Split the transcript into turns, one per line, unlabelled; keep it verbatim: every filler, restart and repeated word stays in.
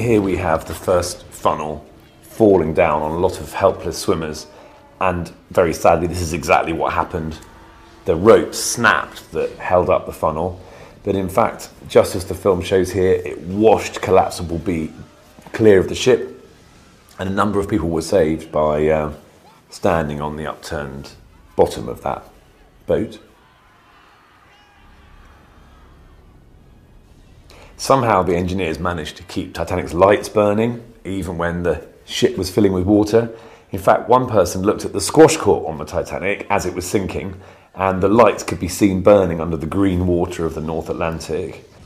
here we have the first funnel falling down on a lot of helpless swimmers, and very sadly this is exactly what happened. The rope snapped that held up the funnel, but in fact, just as the film shows here, it washed Collapsible B clear of the ship, and a number of people were saved by uh, standing on the upturned bottom of that boat. Somehow the engineers managed to keep Titanic's lights burning, even when the ship was filling with water. In fact, one person looked at the squash court on the Titanic as it was sinking, and the lights could be seen burning under the green water of the North Atlantic.